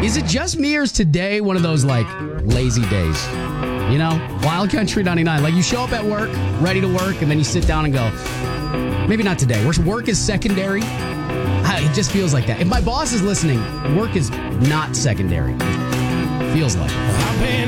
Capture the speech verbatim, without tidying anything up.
Is it just me or is today one of those like lazy days? You know, Wild Country ninety-nine. Like you show up at work, ready to work, and then you sit down and go, maybe not today. Work is secondary. It just feels like that. If my boss is listening, work is not secondary. Feels like it.